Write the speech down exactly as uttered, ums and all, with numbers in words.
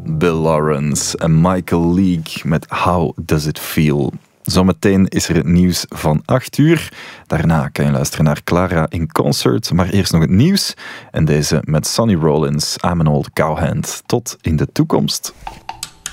Bill Lawrence en Michael League met How Does It Feel? Zometeen is er het nieuws van acht uur. Daarna kan je luisteren naar Clara in concert. Maar eerst nog het nieuws. En deze met Sonny Rollins, I'm an Old Cowhand. Tot in de toekomst.